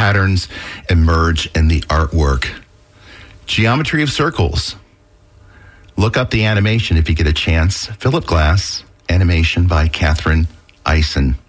patterns emerge in the artwork. Geometry of circles. Look up the animation if you get a chance. Philip Glass, animation by Catherine Eisen.